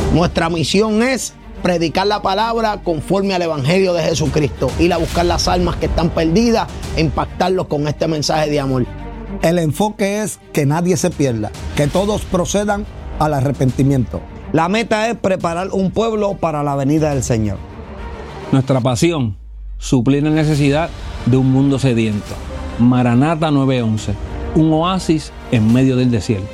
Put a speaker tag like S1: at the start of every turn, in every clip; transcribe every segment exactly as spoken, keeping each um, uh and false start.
S1: Nuestra misión es predicar la palabra conforme al Evangelio de Jesucristo, ir a buscar las almas que están perdidas e impactarlos con este mensaje de amor.
S2: El enfoque es que nadie se pierda, que todos procedan al arrepentimiento.
S3: La meta es preparar un pueblo para la venida del Señor.
S4: Nuestra pasión, suplir la necesidad de un mundo sediento. Maranata nueve once, un oasis en medio del desierto.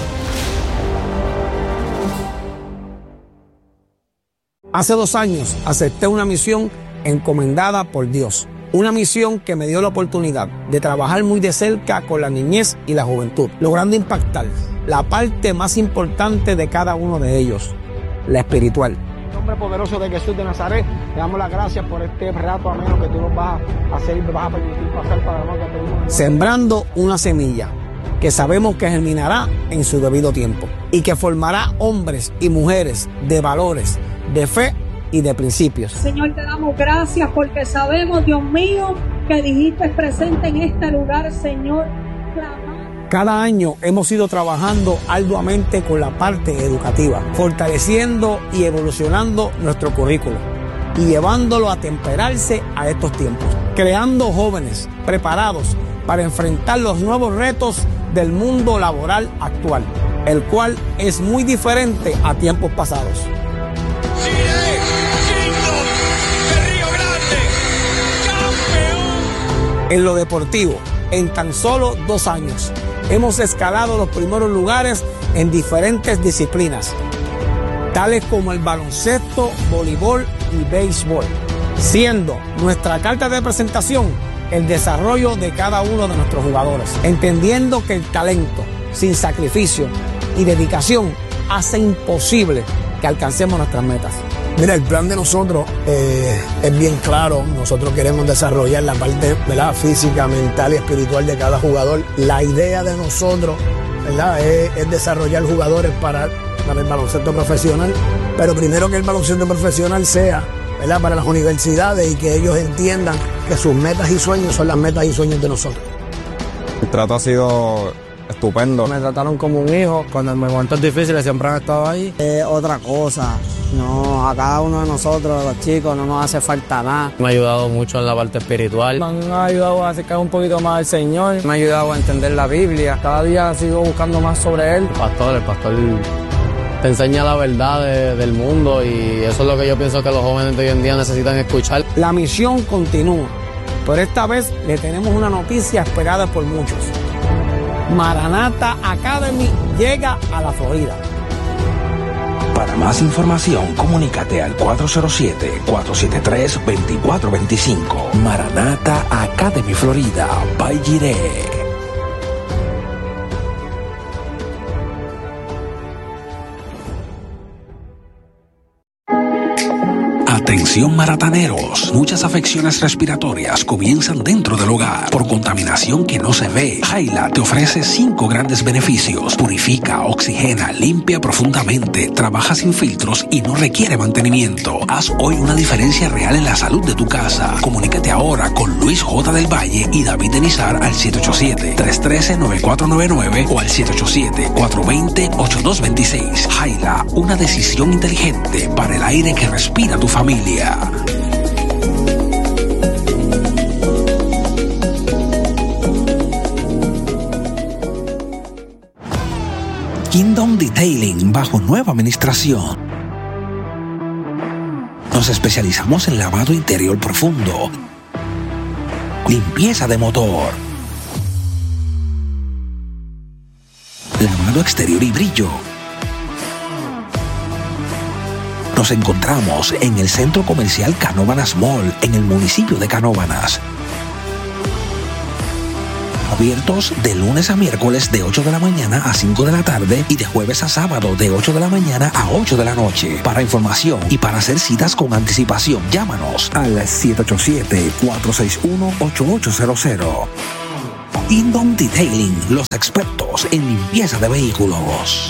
S2: Hace dos años acepté una misión encomendada por Dios. Una misión que me dio la oportunidad de trabajar muy de cerca con la niñez y la juventud, logrando impactar la parte más importante de cada uno de ellos, la espiritual. En el nombre poderoso de Jesús de Nazaret, te damos las gracias por este rato ameno que tú nos vas a hacer y nos vas a permitir pasar para la que pedimos. Sembrando una semilla que sabemos que germinará en su debido tiempo y que formará hombres y mujeres de valores, de fe y de principios.
S5: Señor, te damos gracias porque sabemos, Dios mío, que dijiste presente en este lugar, Señor.
S2: Cada año hemos ido trabajando arduamente con la parte educativa, fortaleciendo y evolucionando nuestro currículo y llevándolo a temperarse a estos tiempos, creando jóvenes preparados para enfrentar los nuevos retos del mundo laboral actual, el cual es muy diferente a tiempos pasados. En lo deportivo, en tan solo dos años, hemos escalado los primeros lugares en diferentes disciplinas, tales como el baloncesto, voleibol y béisbol, siendo nuestra carta de presentación el desarrollo de cada uno de nuestros jugadores, entendiendo que el talento, sin sacrificio y dedicación, hace imposible que alcancemos nuestras metas.
S6: Mira, el plan de nosotros eh, es bien claro. Nosotros queremos desarrollar la parte, ¿verdad?, física, mental y espiritual de cada jugador. La idea de nosotros, ¿verdad?, es, es desarrollar jugadores para, para el baloncesto profesional, pero primero que el baloncesto profesional sea, ¿verdad?, para las universidades y que ellos entiendan que sus metas y sueños son las metas y sueños de nosotros.
S7: El trato ha sido estupendo.
S8: Me trataron como un hijo. Cuando en momentos difíciles siempre han estado ahí.
S9: Es otra cosa. No, a cada uno de nosotros, los chicos, no nos hace falta nada.
S8: Me ha ayudado mucho en la parte espiritual. Me han ayudado a acercar un poquito más al Señor.
S9: Me ha ayudado a entender la Biblia.
S8: Cada día sigo buscando más sobre Él. El pastor, el pastor te enseña la verdad de, del mundo y eso es lo que yo pienso que los jóvenes de hoy en día necesitan escuchar.
S2: La misión continúa, pero esta vez le tenemos una noticia esperada por muchos. Maranata Academy llega a la Florida.
S10: Para más información, comunícate al cuatro cero siete, cuatro siete tres, dos cuatro dos cinco. Maranata Academy Florida, by Jireh. Atención marataneros, muchas afecciones respiratorias comienzan dentro del hogar por contaminación que no se ve. Jaila te ofrece cinco grandes beneficios: purifica, oxigena, limpia profundamente, trabaja sin filtros y no requiere mantenimiento. Haz hoy una diferencia real en la salud de tu casa. Comunícate ahora con Luis J. del Valle y David Denizar al siete ocho siete, tres uno tres, nueve cuatro nueve nueve o al siete ocho siete, cuatro dos cero, ocho dos dos seis. Jaila, una decisión inteligente para el aire que respira tu familia. Kingdom Detailing bajo nueva administración. Nos especializamos en lavado interior profundo, limpieza de motor, lavado exterior y brillo. Nos encontramos en el Centro Comercial Canóvanas Mall, en el municipio de Canóvanas. Abiertos de lunes a miércoles de ocho de la mañana a cinco de la tarde y de jueves a sábado de ocho de la mañana a ocho de la noche. Para información y para hacer citas con anticipación, llámanos al siete ocho siete, cuatro seis uno, ocho ocho cero cero. Kingdom Detailing, los expertos en limpieza de vehículos.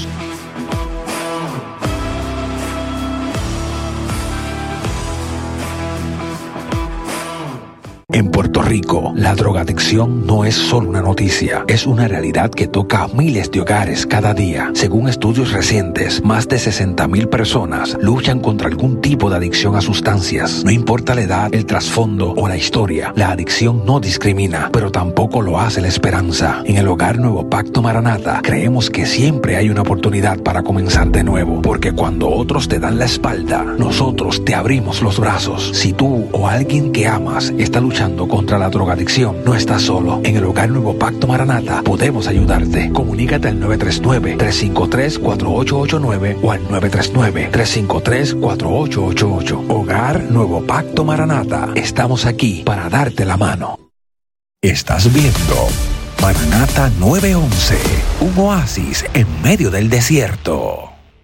S10: En Puerto Rico. La drogadicción no es solo una noticia, es una realidad que toca a miles de hogares cada día. Según estudios recientes, más de sesenta mil personas luchan contra algún tipo de adicción a sustancias. No importa la edad, el trasfondo o la historia, la adicción no discrimina, pero tampoco lo hace la esperanza. En el Hogar Nuevo Pacto Maranata, creemos que siempre hay una oportunidad para comenzar de nuevo, porque cuando otros te dan la espalda, nosotros te abrimos los brazos. Si tú o alguien que amas está luchando contra la drogadicción, no estás solo. En el Hogar Nuevo Pacto Maranata podemos ayudarte. Comunícate al nueve tres nueve, tres cinco tres, cuatro ocho ocho nueve o al nueve tres nueve, tres cinco tres, cuatro ocho ocho ocho. Hogar Nuevo Pacto Maranata. Estamos aquí para darte la mano. Estás viendo Maranata nueve once, un oasis en medio del desierto.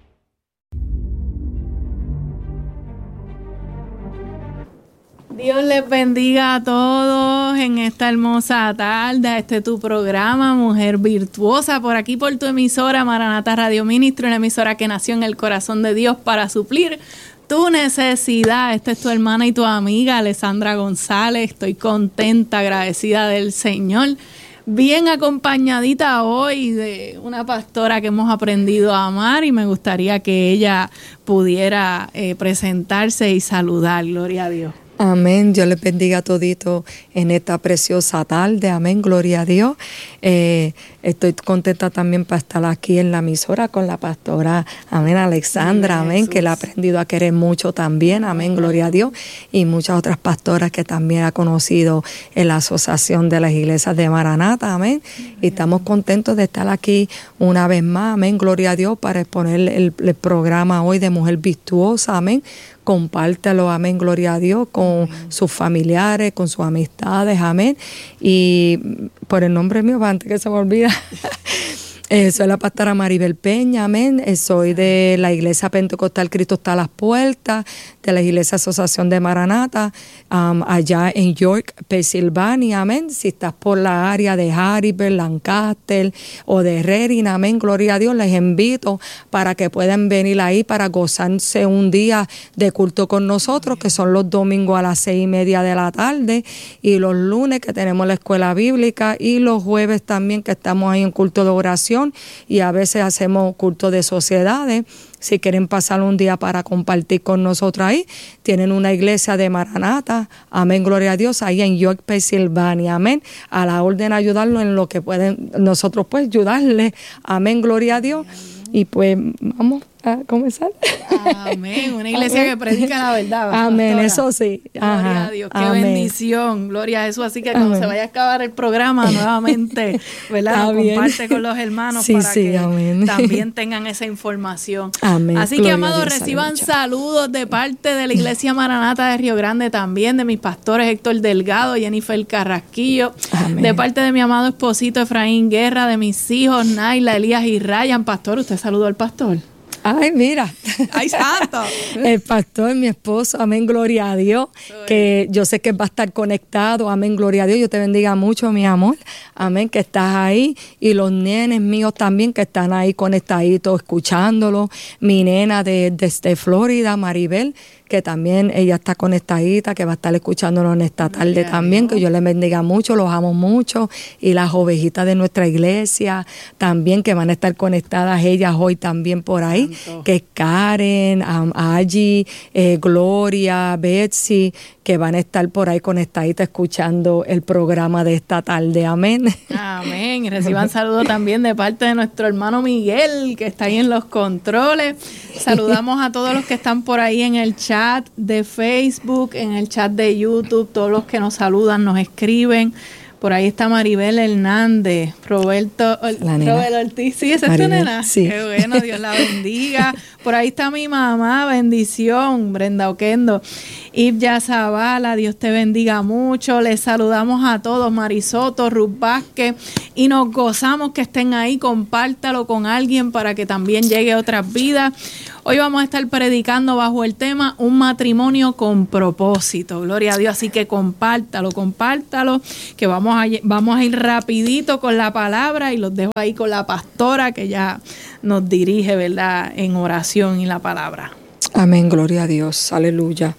S11: Dios les bendiga a todos en esta hermosa tarde, este tu programa, Mujer Virtuosa, por aquí por tu emisora Maranata Radio Ministro, una emisora que nació en el corazón de Dios para suplir tu necesidad. Esta es tu hermana y tu amiga Alessandra González. Estoy contenta, agradecida del Señor, bien acompañadita hoy de una pastora que hemos aprendido a amar, y me gustaría que ella pudiera eh, presentarse y saludar. Gloria a Dios.
S12: Amén. Dios les bendiga a todito en esta preciosa tarde. Amén. Gloria a Dios. Eh, estoy contenta también para estar aquí en la emisora con la pastora, amén, Alexandra, amén, Jesús, que la ha aprendido a querer mucho también. Amén. Gloria a Dios. Y muchas otras pastoras que también ha conocido en la Asociación de las Iglesias de Maranata. Amén. Y estamos contentos de estar aquí una vez más. Amén. Gloria a Dios, para exponer el, el programa hoy de Mujer Virtuosa. Amén. Compártelo, amén, gloria a Dios, con amén. Sus familiares, con sus amistades, amén. Y por el nombre mío, antes que se me olvida, eh, soy la pastora Maribel Peña, amén. Eh, soy de la Iglesia Pentecostal Cristo está a las puertas, de la Iglesia Asociación de Maranata, um, allá en York, Pensilvania, amén. Si estás por la área de Harrisburg, Lancaster o de Redding, amén, gloria a Dios, les invito para que puedan venir ahí para gozarse un día de culto con nosotros, que son los domingos a las seis y media de la tarde, y los lunes que tenemos la escuela bíblica, y los jueves también que estamos ahí en culto de oración, y a veces hacemos culto de sociedades. Si quieren pasar un día para compartir con nosotros ahí, tienen una iglesia de Maranata, amén, gloria a Dios, ahí en York, Pensilvania, amén, a la orden ayudarnos en lo que pueden nosotros pues ayudarles, amén, gloria a Dios. Y pues vamos a comenzar.
S11: Amén. Una iglesia amén. Que predica la verdad.
S12: Amén, pastora. Eso sí.
S11: Gloria Ajá. a Dios. Qué amén. Bendición. Gloria a Jesús. Así que cuando amén. Se vaya a acabar el programa nuevamente, ¿verdad? Lo comparte con los hermanos sí, para sí, que amén. También tengan esa información. Amén. Así Gloria que, amados, reciban saludos de parte de la Iglesia Maranata de Río Grande, también de mis pastores Héctor Delgado, Jennifer Carrasquillo, amén. De parte de mi amado esposito Efraín Guerra, de mis hijos Naila, Elías y Ryan. Pastor, ¿usted saludó al pastor?
S12: Ay, mira.
S11: Ay, santo.
S12: El pastor, mi esposo, amén, gloria a Dios, que yo sé que va a estar conectado, amén, gloria a Dios. Yo te bendiga mucho, mi amor, amén, que estás ahí, y los nenes míos también que están ahí conectaditos, escuchándolo. Mi nena de, desde Florida, Maribel, que también ella está conectadita, que va a estar escuchándonos en esta tarde Gloria también, que yo les bendiga mucho, los amo mucho, y las ovejitas de nuestra iglesia también, que van a estar conectadas ellas hoy también por ahí, Santo. Que es Karen, um, Angie, eh, Gloria, Betsy, que van a estar por ahí conectaditas escuchando el programa de esta tarde, amén.
S11: Amén, y reciban saludos también de parte de nuestro hermano Miguel, que está ahí en los controles. Saludamos a todos los que están por ahí en el chat de Facebook, en el chat de YouTube, todos los que nos saludan, nos escriben. Por ahí está Maribel Hernández, Roberto, Roberto Ortiz. Sí, esa es tu nena. Sí. Qué bueno, Dios la bendiga. Por ahí está mi mamá, bendición, Brenda Oquendo. Ibya Zavala, Dios te bendiga mucho. Les saludamos a todos, Marisoto, Ruth Vázquez, y nos gozamos que estén ahí. Compártalo con alguien para que también llegue a otras vidas. Hoy vamos a estar predicando bajo el tema Un matrimonio con propósito. Gloria a Dios, así que compártalo, compártalo, que vamos a, vamos a ir rapidito con la palabra, y los dejo ahí con la pastora que ya nos dirige, ¿verdad?, en oración y la palabra.
S12: Amén, gloria a Dios, aleluya.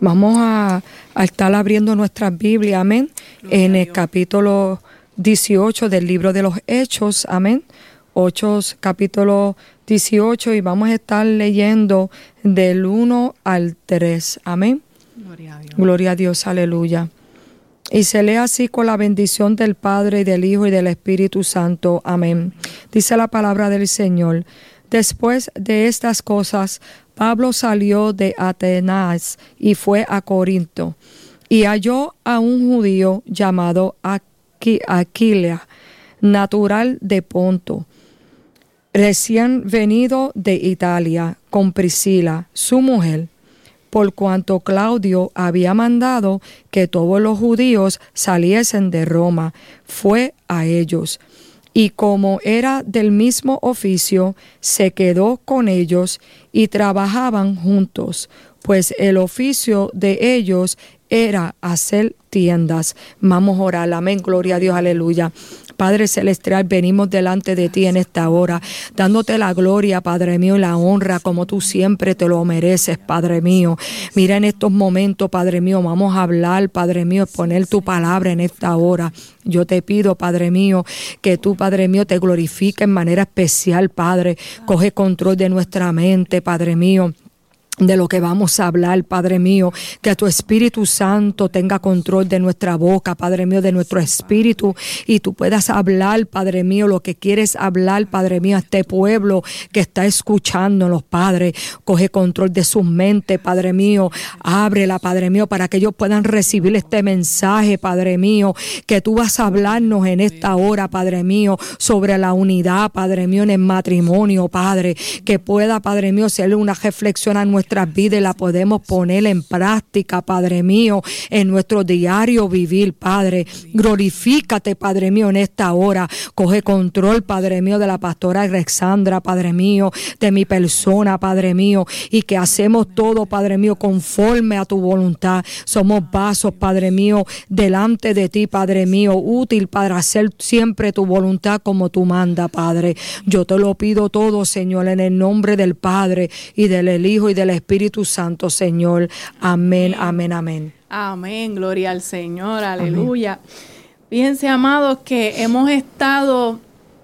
S12: Vamos a, a estar abriendo nuestras Biblias, amén, en el capítulo dieciocho del libro de los Hechos, amén. Hechos capítulo dieciocho, y vamos a estar leyendo del uno al tres, amén. Gloria a Dios. Gloria a Dios, aleluya. Y se lee así: con la bendición del Padre, y del Hijo, y del Espíritu Santo, amén. Dice la palabra del Señor: después de estas cosas, Pablo salió de Atenas y fue a Corinto, y halló a un judío llamado Aquila, natural de Ponto, recién venido de Italia, con Priscila, su mujer, por cuanto Claudio había mandado que todos los judíos saliesen de Roma, fue a ellos. Y como era del mismo oficio, se quedó con ellos y trabajaban juntos, pues el oficio de ellos era hacer tiendas. Vamos a orar, amén, gloria a Dios, aleluya. Padre Celestial, venimos delante de ti en esta hora, dándote la gloria, Padre mío, y la honra como tú siempre te lo mereces, Padre mío. Mira, en estos momentos, Padre mío, vamos a hablar, Padre mío, poner tu palabra en esta hora. Yo te pido, Padre mío, que tú, Padre mío, te glorifiques en manera especial, Padre. Coge control de nuestra mente, Padre mío, de lo que vamos a hablar, Padre mío, que tu Espíritu Santo tenga control de nuestra boca, Padre mío, de nuestro espíritu, y tú puedas hablar, Padre mío, lo que quieres hablar, Padre mío, a este pueblo que está escuchándonos, Padre. Coge control de sus mentes, Padre mío, ábrela, Padre mío, para que ellos puedan recibir este mensaje, Padre mío, que tú vas a hablarnos en esta hora, Padre mío, sobre la unidad, Padre mío, en el matrimonio, Padre, que pueda, Padre mío, ser una reflexión a nuestra vida y la podemos poner en práctica, Padre mío, en nuestro diario vivir, Padre. Glorifícate, Padre mío, en esta hora. Coge control, Padre mío, de la pastora Alexandra, Padre mío, de mi persona, Padre mío, y que hacemos todo, Padre mío, conforme a tu voluntad. Somos vasos, Padre mío, delante de ti, Padre mío, útil para hacer siempre tu voluntad como tú manda, Padre. Yo te lo pido todo, Señor, en el nombre del Padre y del Hijo y del Espíritu Santo, Señor. Amén, amén, amén.
S11: Amén, gloria al Señor, aleluya. Amén. Fíjense, amados, que hemos estado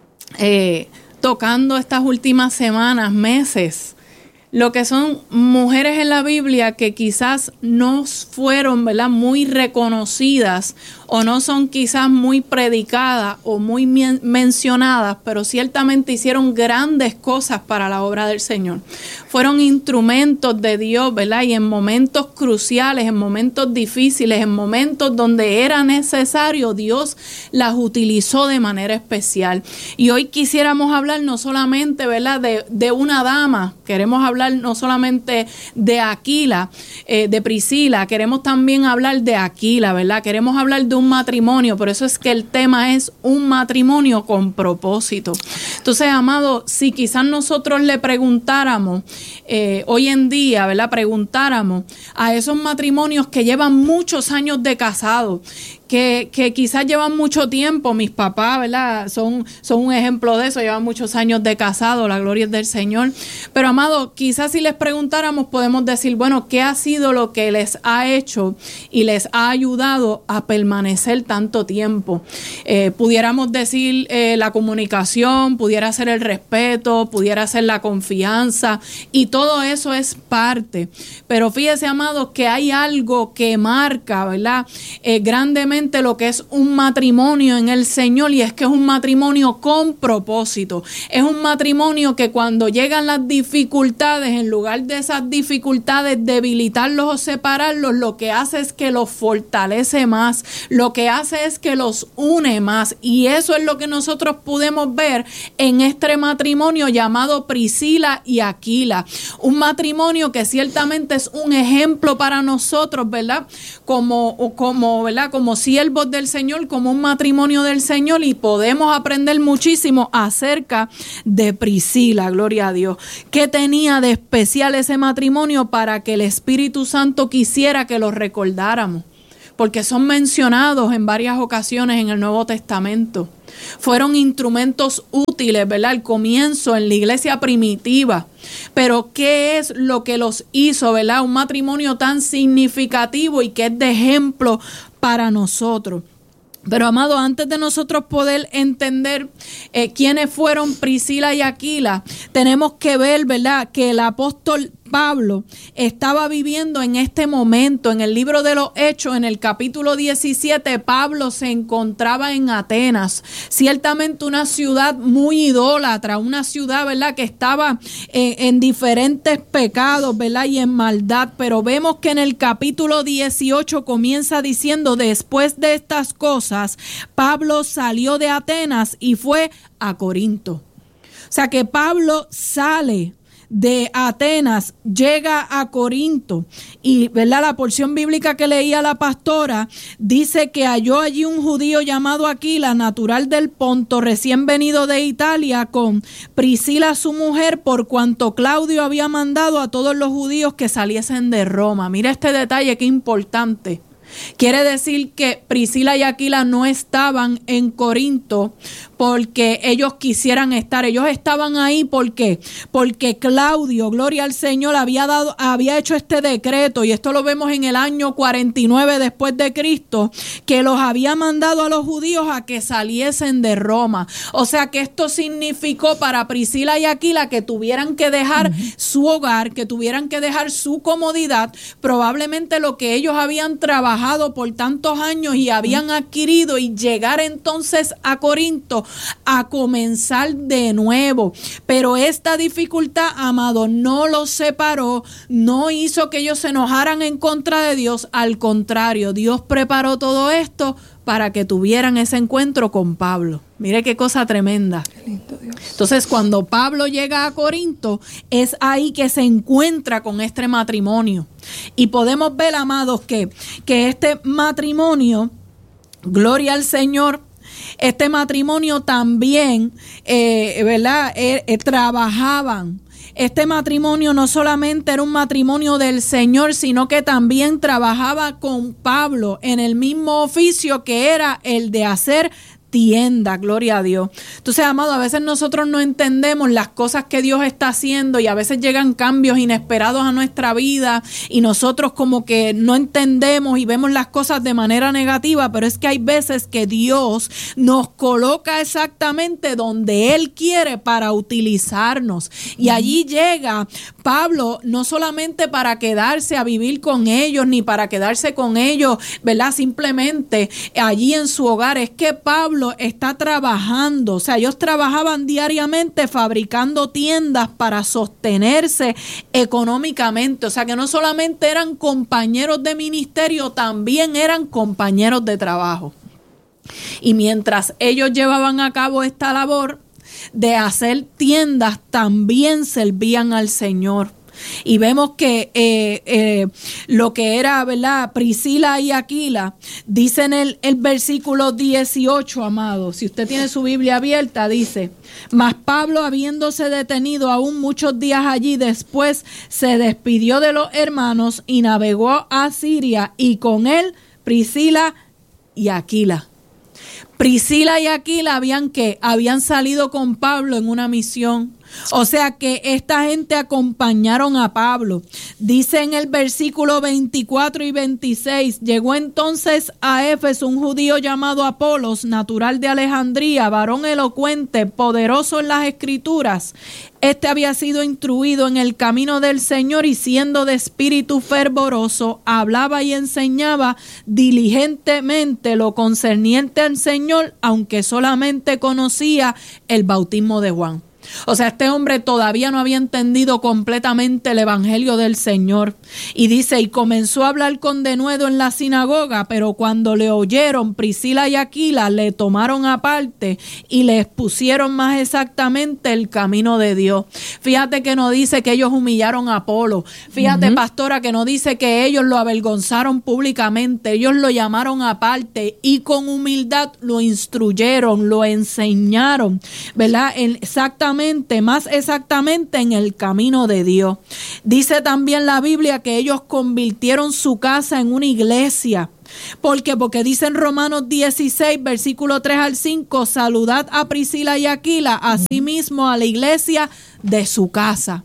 S11: eh, tocando estas últimas semanas, meses, lo que son mujeres en la Biblia que quizás no fueron, ¿verdad?, muy reconocidas, o no son quizás muy predicadas o muy men- mencionadas, pero ciertamente hicieron grandes cosas para la obra del Señor. Fueron instrumentos de Dios, ¿verdad? Y en momentos cruciales, en momentos difíciles, en momentos donde era necesario, Dios las utilizó de manera especial. Y hoy quisiéramos hablar no solamente, ¿verdad?, de, de una dama, queremos hablar no solamente de Aquila, eh, de Priscila, queremos también hablar de Aquila, ¿verdad? Queremos hablar de un matrimonio, por eso es que el tema es un matrimonio con propósito. Entonces, amado, si quizás nosotros le preguntáramos eh, hoy en día, ¿verdad? Preguntáramos a esos matrimonios que llevan muchos años de casado, que, que quizás llevan mucho tiempo, mis papás, ¿verdad? Son, son un ejemplo de eso, llevan muchos años de casado, la gloria es del Señor. Pero, amado, quizás si les preguntáramos, podemos decir, bueno, ¿qué ha sido lo que les ha hecho y les ha ayudado a permanecer tanto tiempo? Eh, pudiéramos decir eh, la comunicación, pudiera ser el respeto, pudiera ser la confianza, y todo eso es parte. Pero fíjese, amados, que hay algo que marca, ¿verdad? Eh, grandemente lo que es un matrimonio en el Señor, y es que es un matrimonio con propósito. Es un matrimonio que cuando llegan las dificultades, en lugar de esas dificultades debilitarlos o separarlos, lo que hace es que los fortalece más, lo que hace es que los une más, y eso es lo que nosotros podemos ver en este matrimonio llamado Priscila y Aquila. Un matrimonio que ciertamente es un ejemplo para nosotros, ¿verdad? Como, como, ¿verdad? Como siervos del Señor, como un matrimonio del Señor, y podemos aprender muchísimo acerca de Priscila, gloria a Dios. ¿Qué tenía de especial ese matrimonio para que el Espíritu Santo quisiera que lo recordáramos? porque son mencionados en varias ocasiones en el Nuevo Testamento. Fueron instrumentos útiles, ¿verdad? Al comienzo en la iglesia primitiva. Pero ¿qué es lo que los hizo, ¿verdad? Un matrimonio tan significativo y que es de ejemplo para nosotros. Pero, amado, antes de nosotros poder entender eh, quiénes fueron Priscila y Aquila, tenemos que ver, ¿verdad?, que el apóstol Pablo estaba viviendo en este momento. En el libro de los Hechos, en el capítulo diecisiete, Pablo se encontraba en Atenas, ciertamente una ciudad muy idólatra, una ciudad, ¿verdad?, que estaba eh, en diferentes pecados, ¿verdad?, y en maldad. Pero vemos que en el capítulo dieciocho comienza diciendo: después de estas cosas, Pablo salió de Atenas y fue a Corinto. O sea que Pablo sale de Atenas, llega a Corinto y, ¿verdad?, la porción bíblica que leía la pastora dice que halló allí un judío llamado Aquila, natural del Ponto, recién venido de Italia, con Priscila su mujer, por cuanto Claudio había mandado a todos los judíos que saliesen de Roma. Mira este detalle, qué importante. Quiere decir que Priscila y Aquila no estaban en Corinto porque ellos quisieran estar. Ellos estaban ahí ¿por qué? Porque Claudio, gloria al Señor, había dado, había hecho este decreto, y esto lo vemos en el año cuarenta y nueve después de Cristo, que los había mandado a los judíos a que saliesen de Roma. O sea que esto significó para Priscila y Aquila que tuvieran que dejar uh-huh. su hogar, que tuvieran que dejar su comodidad, probablemente lo que ellos habían trabajado por tantos años y habían adquirido, y llegar entonces a Corinto a comenzar de nuevo. Pero esta dificultad, amado, no los separó, no hizo que ellos se enojaran en contra de Dios. Al contrario, Dios preparó todo esto para que tuvieran ese encuentro con Pablo. Mire qué cosa tremenda. Qué lindo, Dios. Entonces, cuando Pablo llega a Corinto, es ahí que se encuentra con este matrimonio. Y podemos ver, amados, que, que este matrimonio, gloria al Señor, este matrimonio también, eh, ¿verdad? Eh, eh, trabajaban. Este matrimonio no solamente era un matrimonio del Señor, sino que también trabajaba con Pablo en el mismo oficio, que era el de hacer tienda, gloria a Dios. Entonces, amado, a veces nosotros no entendemos las cosas que Dios está haciendo, y a veces llegan cambios inesperados a nuestra vida y nosotros como que no entendemos y vemos las cosas de manera negativa, pero es que hay veces que Dios nos coloca exactamente donde Él quiere para utilizarnos. Y allí llega Pablo, no solamente para quedarse a vivir con ellos, ni para quedarse con ellos, ¿verdad?, simplemente allí en su hogar. Es que Pablo está trabajando, o sea, ellos trabajaban diariamente fabricando tiendas para sostenerse económicamente. O sea, que no solamente eran compañeros de ministerio, también eran compañeros de trabajo. Y mientras ellos llevaban a cabo esta labor de hacer tiendas, también servían al Señor. Y vemos que eh, eh, lo que era, ¿verdad?, Priscila y Aquila, dice en el, el versículo dieciocho, amado, si usted tiene su Biblia abierta, dice: mas Pablo, habiéndose detenido aún muchos días allí, después se despidió de los hermanos y navegó a Siria, y con él Priscila y Aquila. Priscila y Aquila habían que habían salido con Pablo en una misión. O sea que esta gente acompañaron a Pablo. Dice en el versículo veinticuatro y veintiséis: llegó entonces a Éfeso un judío llamado Apolos, natural de Alejandría, varón elocuente, poderoso en las escrituras. Este había sido instruido en el camino del Señor, y siendo de espíritu fervoroso, hablaba y enseñaba diligentemente lo concerniente al Señor, aunque solamente conocía el bautismo de Juan. O sea, este hombre todavía no había entendido completamente el evangelio del Señor. Y dice: y comenzó a hablar con denuedo en la sinagoga, pero cuando le oyeron Priscila y Aquila, le tomaron aparte y le expusieron más exactamente el camino de Dios. Fíjate que no dice que ellos humillaron a Apolo. Fíjate, uh-huh. pastora, que no dice que ellos lo avergonzaron públicamente. Ellos lo llamaron aparte y con humildad lo instruyeron, lo enseñaron, ¿verdad? Exactamente exactamente, más exactamente en el camino de Dios. Dice también la Biblia que ellos convirtieron su casa en una iglesia. ¿Por qué? Porque dice en Romanos dieciséis, versículo tres al cinco, saludad a Priscila y Aquila, asimismo a la iglesia de su casa.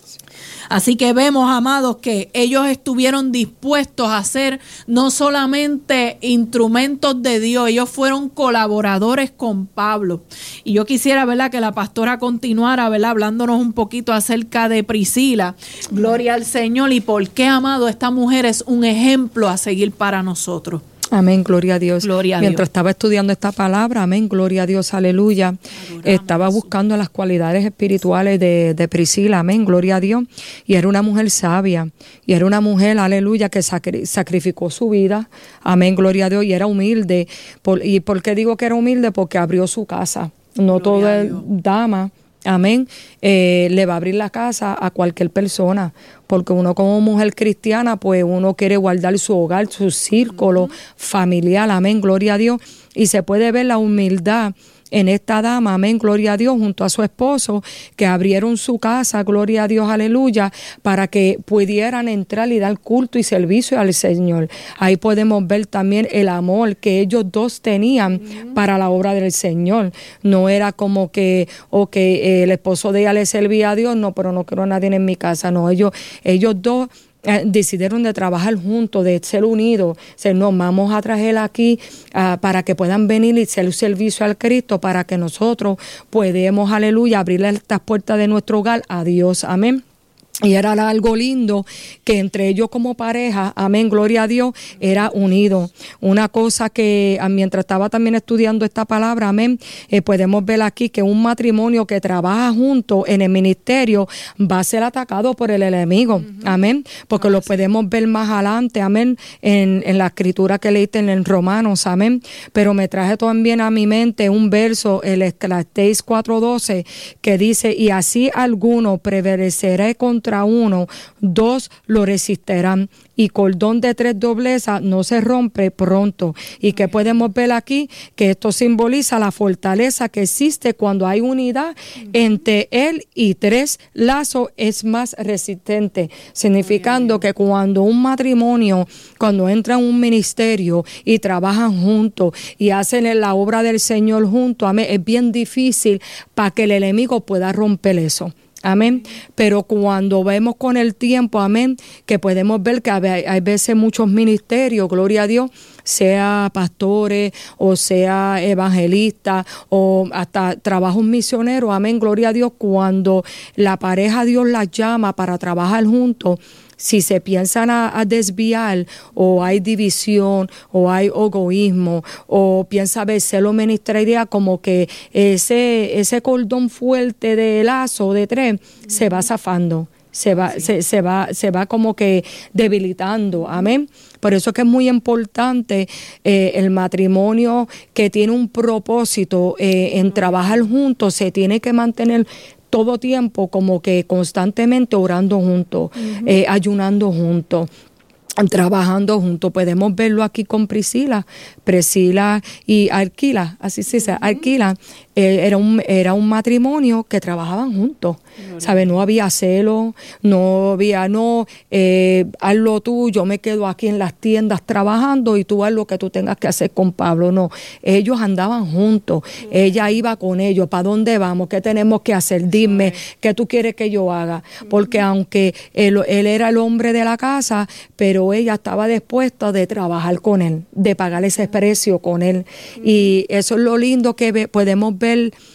S11: Así que vemos, amados, que ellos estuvieron dispuestos a ser no solamente instrumentos de Dios, ellos fueron colaboradores con Pablo. Y yo quisiera, ¿verdad?, que la pastora continuara, ¿verdad?, hablándonos un poquito acerca de Priscila. Gloria al Señor. Y por qué, amado, esta mujer es un ejemplo a seguir para nosotros.
S12: Amén, gloria a Dios.
S11: Gloria a
S12: Mientras
S11: Dios.
S12: estaba estudiando esta palabra, amén, gloria a Dios, aleluya.
S11: Adoramos,
S12: estaba buscando las cualidades espirituales de, de Priscila, amén, gloria a Dios. Y era una mujer sabia, y era una mujer, aleluya, que sacri- sacrificó su vida, amén, gloria a Dios, y era humilde. Por, ¿Y por qué digo que era humilde? Porque abrió su casa. No toda dama, amén, eh, le va a abrir la casa a cualquier persona, porque uno como mujer cristiana, pues uno quiere guardar su hogar, su círculo uh-huh. familiar, amén, gloria a Dios, y se puede ver la humildad en esta dama, amén, gloria a Dios, junto a su esposo, que abrieron su casa, gloria a Dios, aleluya, para que pudieran entrar y dar culto y servicio al Señor. Ahí podemos ver también el amor que ellos dos tenían uh-huh. para la obra del Señor. No era como que, o que eh, el esposo de ella le servía a Dios, no, pero no quiero a nadie en mi casa, no, ellos, ellos dos Eh, decidieron de trabajar juntos, de ser unidos. Se nos vamos a traer aquí uh, para que puedan venir y hacer servicio al Cristo, para que nosotros podamos, aleluya, abrirle estas puertas de nuestro hogar a Dios, amén. Y era algo lindo que entre ellos como pareja, amén, gloria a Dios, era unido. Una cosa que mientras estaba también estudiando esta palabra, amén, eh, podemos ver aquí que un matrimonio que trabaja junto en el ministerio va a ser atacado por el enemigo, uh-huh. amén, porque lo podemos ver más adelante, amén, en, en la escritura que leíste en Romanos, amén. Pero me traje también a mi mente un verso, el Eclesiastés cuatro doce, que dice, y así alguno prevalecerá contra uno, dos lo resistirán, y cordón de tres doblezas no se rompe pronto. Y que podemos ver aquí que esto simboliza la fortaleza que existe cuando hay unidad uh-huh. entre él y tres lazos, es más resistente, significando que cuando un matrimonio, cuando entra en un ministerio y trabajan juntos y hacen la obra del Señor juntos, amén, es bien difícil para que el enemigo pueda romper eso. Amén. Pero cuando vemos con el tiempo, amén, que podemos ver que hay, hay veces muchos ministerios, gloria a Dios, sea pastores o sea evangelistas o hasta trabajos misioneros, amén, gloria a Dios, cuando la pareja Dios las llama para trabajar juntos, si se piensan a, a desviar, o hay división, o hay egoísmo, o piensa ver celo ministerial, como que ese, ese cordón fuerte de lazo de tres mm-hmm. se va zafando. Se va, sí. se, se va, se va como que debilitando, amén. Por eso es que es muy importante eh, el matrimonio que tiene un propósito eh, en trabajar juntos, se tiene que mantener todo tiempo como que constantemente orando juntos, uh-huh. eh, ayunando juntos, trabajando juntos. Podemos verlo aquí con Priscila, Priscila y Aquila, así se dice, uh-huh. Aquila. Eh, era un era un matrimonio que trabajaban juntos, uh-huh. ¿sabes? No había celo, no había, no, eh, haz lo tú, yo me quedo aquí en las tiendas trabajando y tú haz lo que tú tengas que hacer con Pablo. No, ellos andaban juntos, uh-huh. ella iba con ellos, ¿para dónde vamos? ¿Qué tenemos que hacer? Dime, uh-huh. ¿qué tú quieres que yo haga? Porque uh-huh. aunque él, él era el hombre de la casa, pero ella estaba dispuesta de trabajar con él, de pagar ese precio con él. Uh-huh. Y eso es lo lindo que ve, podemos ver.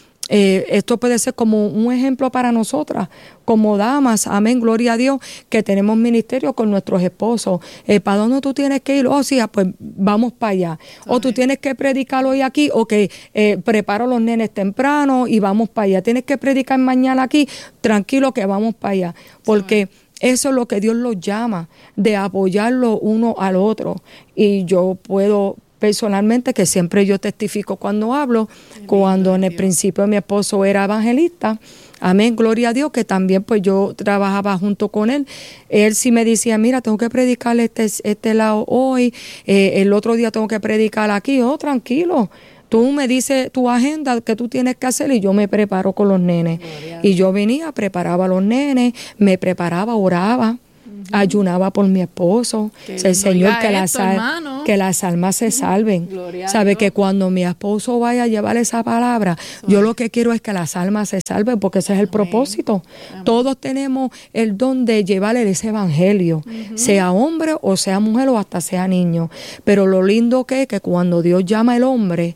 S12: Eh, esto puede ser como un ejemplo para nosotras, como damas, amén, gloria a Dios, que tenemos ministerio con nuestros esposos. Eh, ¿Para dónde tú tienes que ir? Oh, sí, pues vamos para allá. O tú tienes que predicar hoy aquí, o que eh, preparo los nenes temprano y vamos para allá. Tienes que predicar mañana aquí, tranquilo que vamos para allá. Porque eso es lo que Dios los llama, de apoyarlo uno al otro. Y yo puedo personalmente, que siempre yo testifico cuando hablo, amén, cuando en el principio mi esposo era evangelista, amén, gloria a Dios, que también pues yo trabajaba junto con él. Él sí me decía, mira, tengo que predicar este, este lado hoy, eh, el otro día tengo que predicar aquí. Oh, tranquilo, Tú me dices tu agenda que tú tienes que hacer y yo me preparo con los nenes. Y yo venía, preparaba a los nenes, me preparaba, oraba. Ayunaba por mi esposo. El Señor, que, esto, las, que las almas se salven. Sabe que cuando mi esposo vaya a llevar esa palabra, Soy. yo lo que quiero es que las almas se salven, porque ese es el Amén. propósito. Amén. Todos tenemos el don de llevarle ese evangelio, uh-huh. sea hombre o sea mujer o hasta sea niño. Pero lo lindo que es que cuando Dios llama al hombre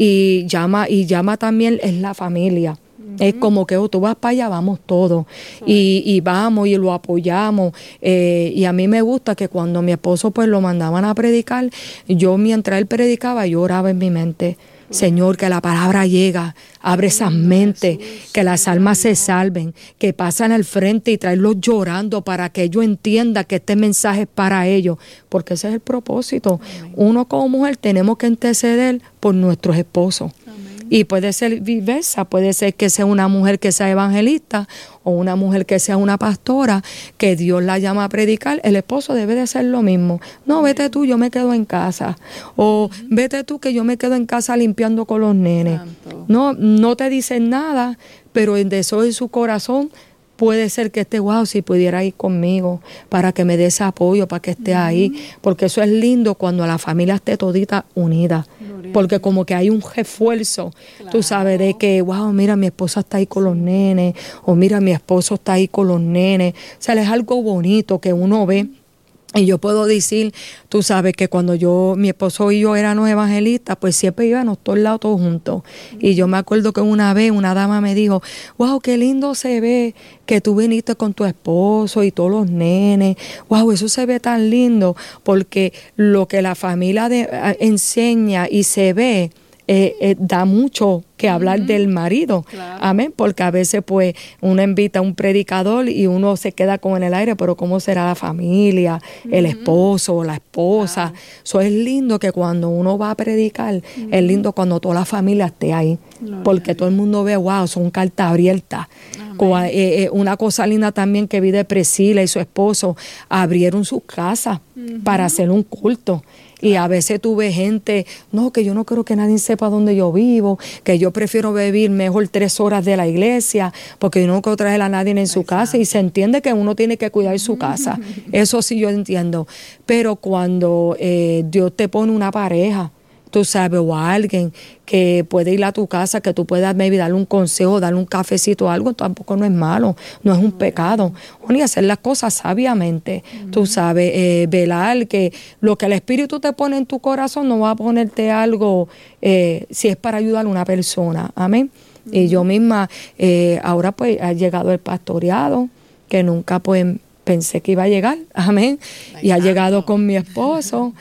S12: y llama, y llama también es la familia. Es como que oh, tú vas para allá, vamos todos. Y, y vamos y lo apoyamos. Eh, y a mí me gusta que cuando mi esposo pues lo mandaban a predicar, yo mientras él predicaba, yo oraba en mi mente. Señor, que la palabra llega, abre esas mentes, que las almas se salven, que pasan al frente y traerlos llorando para que ellos entiendan que este mensaje es para ellos, porque ese es el propósito. Uno como mujer tenemos que interceder por nuestros esposos. Y puede ser viceversa, puede ser que sea una mujer que sea evangelista o una mujer que sea una pastora, que Dios la llama a predicar, el esposo debe de hacer lo mismo. No, vete tú, yo me quedo en casa. O vete tú, que yo me quedo en casa limpiando con los nenes. No, no te dicen nada, pero en eso de su corazón puede ser que esté, wow, si pudiera ir conmigo para que me dé ese apoyo, para que esté uh-huh. ahí, porque eso es lindo cuando la familia esté todita unida, Gloria. porque como que hay un refuerzo, claro. tú sabes, de que, wow, mira, mi esposa está ahí con los nenes, o mira, mi esposo está ahí con los nenes, o sea, es algo bonito que uno ve. Y yo puedo decir, tú sabes que cuando yo, mi esposo y yo éramos evangelistas, pues siempre íbamos todos lados, todos juntos. Y yo me acuerdo que una vez una dama me dijo, wow, qué lindo se ve que tú viniste con tu esposo y todos los nenes. Wow, eso se ve tan lindo, porque lo que la familia de, a, enseña y se ve, Eh, eh, da mucho que hablar uh-huh. del marido, claro. amén, porque a veces pues uno invita a un predicador y uno se queda como en el aire, pero ¿cómo será la familia, uh-huh. el esposo, la esposa? Eso claro. es lindo que cuando uno va a predicar, uh-huh. es lindo cuando toda la familia esté ahí, Gloria porque todo el mundo ve, wow, son cartas abiertas. Con, eh, eh, una cosa linda también que vi de Priscila y su esposo, abrieron sus casas uh-huh. para hacer un culto. Y a veces tú ves gente, no, que yo no quiero que nadie sepa dónde yo vivo, que yo prefiero vivir mejor tres horas de la iglesia, porque yo no quiero traer a nadie en su Exacto. casa, y se entiende que uno tiene que cuidar su casa. Eso sí yo entiendo. Pero cuando eh, Dios te pone una pareja, tú sabes, o a alguien que puede ir a tu casa, que tú puedas maybe darle un consejo, darle un cafecito o algo, tampoco no es malo, no es un pecado. Ni hacer las cosas sabiamente, uh-huh. tú sabes, eh, velar que lo que el Espíritu te pone en tu corazón no va a ponerte algo eh, si es para ayudar a una persona, amén. Uh-huh. Y yo misma, eh, ahora pues ha llegado el pastoreado, que nunca pues pensé que iba a llegar, amén, y ha llegado con mi esposo,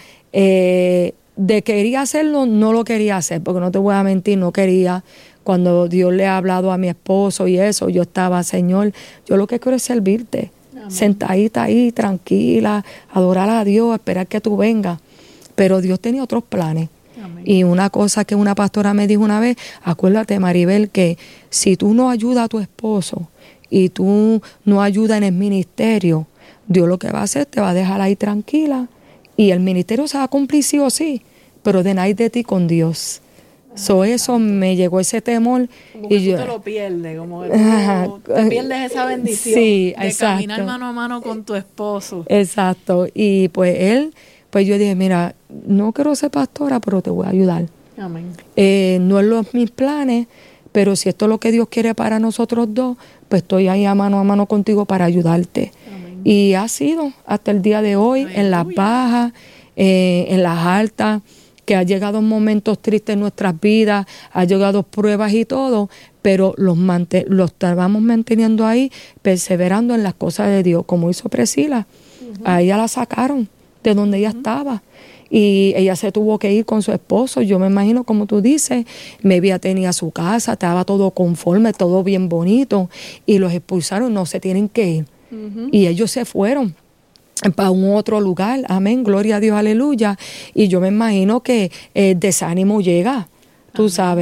S12: eh, de quería hacerlo, no lo quería hacer, porque no te voy a mentir, no quería. Cuando Dios le ha hablado a mi esposo y eso, yo estaba, Señor, yo lo que quiero es servirte. Amén. Sentadita ahí, tranquila, adorar a Dios, esperar que tú vengas. Pero Dios tenía otros planes. Amén. Y una cosa que una pastora me dijo una vez, acuérdate, Maribel, que si tú no ayudas a tu esposo y tú no ayudas en el ministerio, Dios lo que va a hacer, te va a dejar ahí tranquila. Y el ministerio se va a cumplir sí o sí, pero de nadie de ti con Dios. So, eso me llegó ese temor.
S11: Como que y tú yo, te lo pierdes, como que tú te pierdes esa bendición
S12: sí,
S11: de
S12: exacto.
S11: caminar mano a mano con tu esposo.
S12: Exacto. Y pues él, pues yo dije, mira, no quiero ser pastora, pero te voy a ayudar.
S11: Amén.
S12: Eh, no es los mis planes, pero si esto es lo que Dios quiere para nosotros dos, pues estoy ahí a mano a mano contigo para ayudarte. Y ha sido hasta el día de hoy, Aleluya. En las bajas, eh, en las altas, que ha llegado momentos tristes en nuestras vidas, ha llegado pruebas y todo, pero los, mant- los estábamos manteniendo ahí, perseverando en las cosas de Dios, como hizo Priscila. Uh-huh. A ella la sacaron de donde uh-huh. ella estaba. Y ella se tuvo que ir con su esposo. Yo me imagino, como tú dices, maybe tenía su casa, estaba todo conforme, todo bien bonito, y los expulsaron, no se tienen que ir. Uh-huh. Y ellos se fueron para un otro lugar, amén, gloria a Dios, aleluya. Y yo me imagino que el desánimo llega, tú amén. Sabes,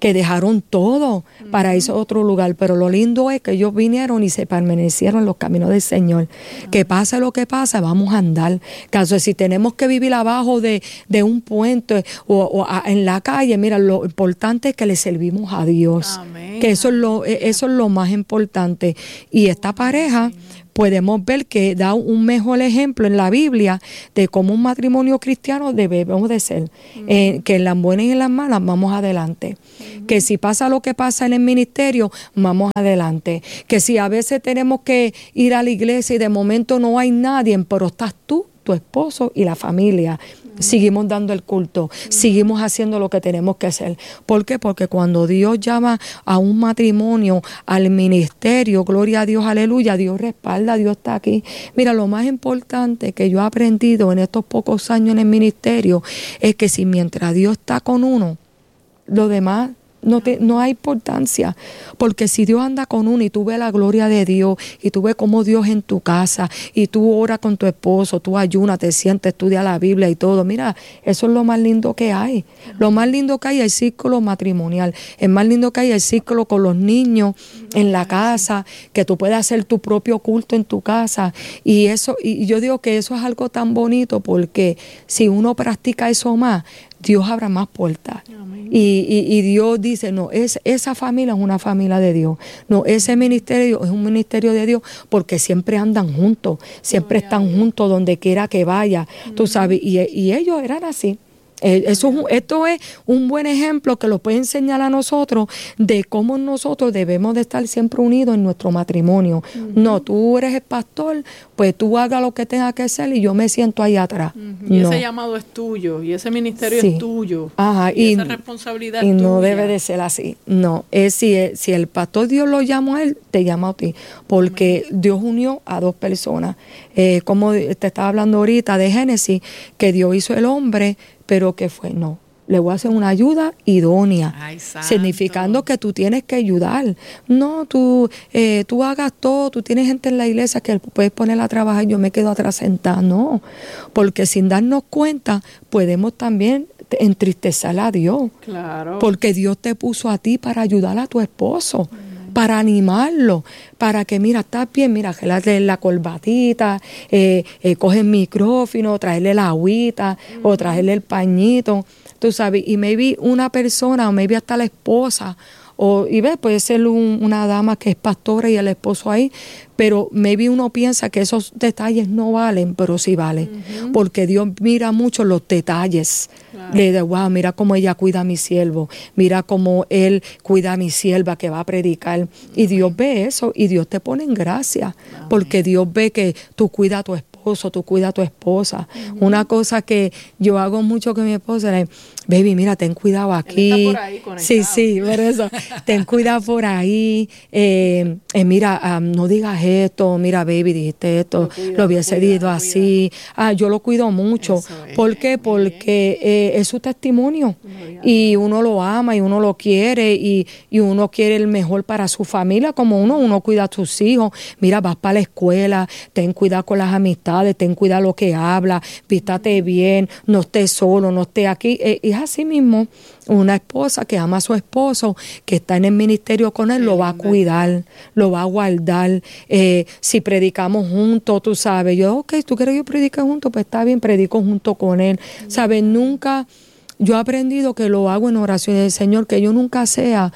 S12: que dejaron todo uh-huh. para ese otro lugar. Pero lo lindo es que ellos vinieron y se permanecieron en los caminos del Señor. Uh-huh. Que pase lo que pase, vamos a andar. Caso si tenemos que vivir abajo de, de un puente o, o a, en la calle, mira, lo importante es que le servimos a Dios. Amén. Que eso es lo, eso es lo más importante. Y esta pareja, podemos ver que da un mejor ejemplo en la Biblia de cómo un matrimonio cristiano debemos de ser. Uh-huh. Eh, que en las buenas y en las malas vamos adelante. Uh-huh. Que si pasa lo que pasa en el ministerio, vamos adelante. Que si a veces tenemos que ir a la iglesia y de momento no hay nadie, pero estás tú, tu esposo y la familia. Uh-huh. Seguimos dando el culto, uh-huh. seguimos haciendo lo que tenemos que hacer. ¿Por qué? Porque cuando Dios llama a un matrimonio, al ministerio, gloria a Dios, aleluya, Dios respalda, Dios está aquí. Mira, lo más importante que yo he aprendido en estos pocos años en el ministerio es que si mientras Dios está con uno, lo demás No, te, no hay importancia, porque si Dios anda con uno y tú ves la gloria de Dios y tú ves cómo Dios en tu casa y tú oras con tu esposo, tú ayunas, te sientes, estudias la Biblia y todo, mira, eso es lo más lindo que hay. Lo más lindo que hay es el círculo matrimonial, es más lindo que hay el círculo con los niños en la casa, que tú puedas hacer tu propio culto en tu casa. Y eso, y yo digo que eso es algo tan bonito, porque si uno practica eso más, Dios abra más puertas. Y, y, y Dios dice, no, es, esa familia es una familia de Dios. No, ese ministerio es un ministerio de Dios, porque siempre andan juntos, siempre oh, están juntos donde quiera que vaya, uh-huh. tú sabes, y, y ellos eran así. Eso es un, esto es un buen ejemplo que lo puede enseñar a nosotros de cómo nosotros debemos de estar siempre unidos en nuestro matrimonio. Uh-huh. No, tú eres el pastor, pues tú hagas lo que tengas que hacer y yo me siento ahí atrás.
S11: Uh-huh. Y no. Ese llamado es tuyo, y ese ministerio sí. es tuyo.
S12: Ajá.
S11: Y,
S12: y
S11: esa responsabilidad
S12: y
S11: es tuya.
S12: No debe de ser así. No, es si, si el pastor Dios lo llama a él, te llama a ti. Porque uh-huh. Dios unió a dos personas. Eh, como te estaba hablando ahorita de Génesis, que Dios hizo el hombre, pero que fue, no, le voy a hacer una ayuda idónea. Ay, significando que tú tienes que ayudar. No, tú, eh, tú hagas todo, tú tienes gente en la iglesia que puedes ponerla a trabajar y yo me quedo atrás sentada. No, porque sin darnos cuenta podemos también entristecer a Dios. Claro. Porque Dios te puso a ti para ayudar a tu esposo. Mm. Para animarlo, para que, mira, estás bien, mira, gelarle la corbatita, eh, eh, coge el micrófono, traerle la agüita, mm. o traerle el pañito, tú sabes, y maybe una persona, o maybe hasta la esposa, o, y ves, puede ser un, una dama que es pastora y el esposo ahí, pero maybe uno piensa que esos detalles no valen, pero sí valen, uh-huh. porque Dios mira mucho los detalles. Claro. Le dice, wow, mira cómo ella cuida a mi siervo, mira cómo él cuida a mi sierva que va a predicar. Uh-huh. Y Dios ve eso y Dios te pone en gracia, uh-huh. porque Dios ve que tú cuidas a tu esposo, tú cuidas a tu esposa. Uh-huh. Una cosa que yo hago mucho con mi esposa es, baby, mira, ten cuidado aquí.
S11: Él está por ahí conectado.
S12: Sí, sí, por eso. Ten cuidado por ahí. Eh, eh, mira, um, no digas esto, mira, baby, dijiste esto, lo, cuido, lo hubiese dicho así. Ah, yo lo cuido mucho. Es, ¿por qué? Porque eh, es su testimonio. Y uno lo ama y uno lo quiere y, y uno quiere el mejor para su familia, como uno, uno cuida a sus hijos. Mira, vas para la escuela, ten cuidado con las amistades, ten cuidado lo que hablas, vístate bien, no estés solo, no estés aquí. Eh, es así mismo. Una esposa que ama a su esposo, que está en el ministerio con él, lo va a cuidar, lo va a guardar. Eh, si predicamos juntos, tú sabes, yo, ok, tú quieres que yo predique juntos, pues está bien, predico junto con él. ¿Sabes? Nunca, yo he aprendido que lo hago en oración del Señor, que yo nunca sea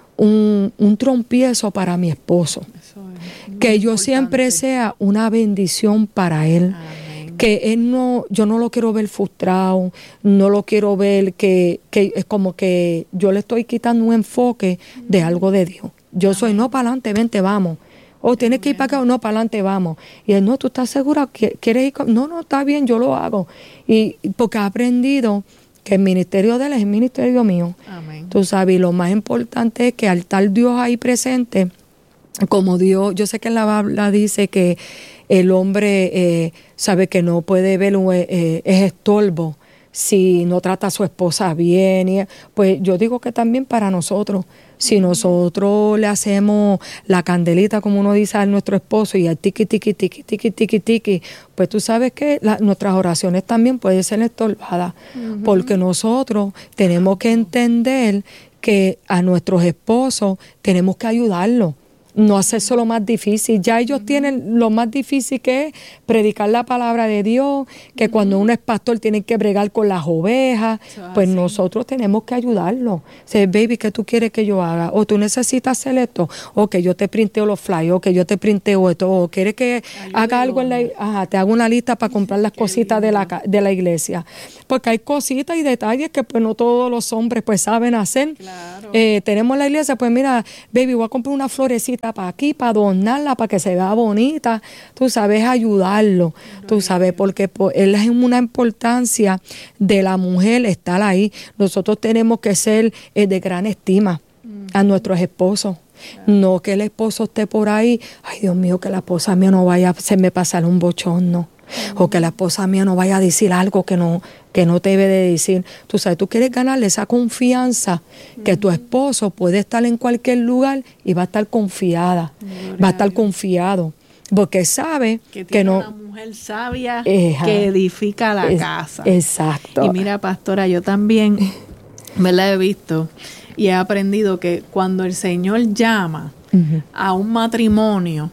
S12: un, un trompiezo para mi esposo. Que yo siempre sea una bendición para él. Amén. Que él no, yo no lo quiero ver frustrado, no lo quiero ver que, que es como que yo le estoy quitando un enfoque de algo de Dios. Yo soy, no, para adelante, vente, vamos. O tienes que ir para acá, o no, para adelante, vamos. Y él, no, ¿tú estás segura? ¿Quieres ir? No, no, está bien, yo lo hago. Y porque ha aprendido que el ministerio de él es el ministerio mío. Amén. Tú sabes, y lo más importante es que al estar Dios ahí presente, como Dios, yo sé que en la Biblia dice que el hombre eh, sabe que no puede ver, eh, es estorbo si no trata a su esposa bien. Y, pues yo digo que también para nosotros, si nosotros le hacemos la candelita, como uno dice a nuestro esposo, y al tiqui, tiqui, tiqui, tiqui, tiqui, tiqui, pues tú sabes que la, nuestras oraciones también pueden ser estorbadas, uh-huh. porque nosotros tenemos que entender que a nuestros esposos tenemos que ayudarlos. No hacerse lo más difícil. Ya ellos uh-huh. tienen lo más difícil que es predicar la palabra de Dios, que uh-huh. cuando uno es pastor tiene que bregar con las ovejas, so, pues así. Nosotros tenemos que ayudarlo. O sea, baby, ¿qué tú quieres que yo haga? O tú necesitas hacer esto, o que yo te printeo los flyers, o que yo te printeo esto, o quieres que Ayude haga algo en la ajá, te hago una lista para comprar las cositas de la, de la iglesia. Porque hay cositas y detalles que pues no todos los hombres pues saben hacer. Claro. Eh, tenemos la iglesia, pues mira, baby, voy a comprar una florecita para aquí, para adornarla, para que se vea bonita. Tú sabes ayudarlo, tú sabes, porque pues, él es una importancia de la mujer estar ahí. Nosotros tenemos que ser eh, de gran estima uh-huh. a nuestros esposos. Claro. No que el esposo esté por ahí, ay Dios mío, que la esposa mía no vaya a se me pasar un bochorno. Uh-huh. O que la esposa mía no vaya a decir algo que no, que no debe de decir. Tú sabes, tú quieres ganarle esa confianza uh-huh. que tu esposo puede estar en cualquier lugar y va a estar confiada, Gloria va a estar confiado. Porque sabe que, que no...
S11: una mujer sabia
S12: Eja,
S11: que edifica la
S12: es,
S11: casa.
S12: Exacto.
S11: Y mira, pastora, yo también me la he visto y he aprendido que cuando el Señor llama uh-huh. a un matrimonio,